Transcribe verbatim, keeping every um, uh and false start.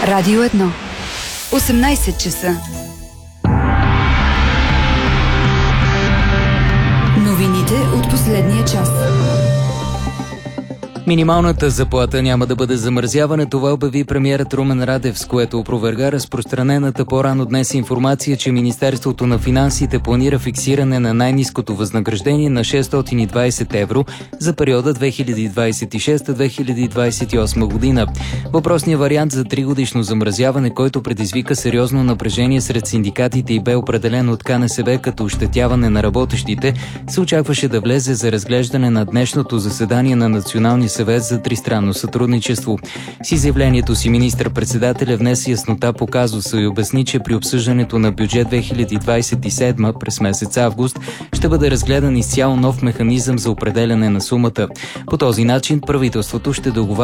Радио едно. осемнайсет часа. Новините от последния час. Минималната заплата няма да бъде замразявана, това обяви премиерът Румен Радев, с което опроверга разпространената по-рано днес информация, че Министерството на финансите планира фиксиране на най-ниското възнаграждение на шестстотин и двайсет евро за периода две хиляди двайсет и шеста - две хиляди двайсет и осма година. Въпросният вариант за тригодишно замразяване, който предизвика сериозно напрежение сред синдикатите и бе определен от К Н С Б като ощетяване на работещите, се очакваше да влезе за разглеждане на днешното заседание на Националния съвет за тристранно сътрудничество. С изявлението си министър-председателя внесе яснота по казуса и обясни, че при обсъждането на бюджет две хиляди двайсет и седма през месец август ще бъде разгледан изцяло нов механизъм за определяне на сумата. По този начин правителството ще договаря